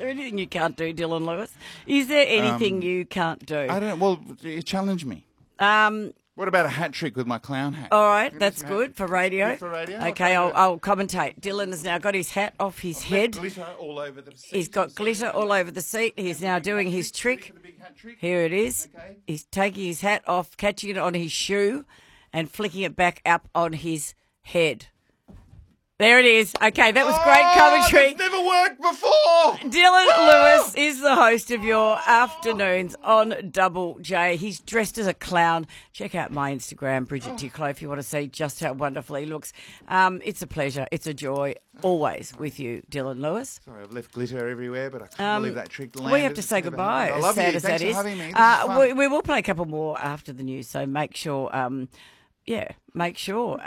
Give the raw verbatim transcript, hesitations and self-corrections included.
there anything you can't do, Dylan Lewis? Is there anything um, you can't do? I don't. Well, you challenge me. Um. What about a hat trick with my clown hat? All right, that's good for radio. Good for radio. Okay, I'll, I'll commentate. Dylan has now got his hat off his I've head. Glitter all over the seat. He's got glitter all over the seat. He's now doing his trick. Here it is. Okay. He's taking his hat off, catching it on his shoe, and flicking it back up on his head. There it is. Okay, that was great oh, commentary. That's never worked before. Dylan Lewis is the host of your afternoons on Double J. He's dressed as a clown. Check out my Instagram, Bridget Ticklow, if you want to see just how wonderful he looks. Um, it's a pleasure. It's a joy always with you, Dylan Lewis. Sorry, I've left glitter everywhere, but I can't Um, believe that trick landed. We have to say goodbye, I as love sad you. as Thanks that for is. having me. This Uh, is fun. we, we will play a couple more after the news, so make sure, um, yeah, make sure.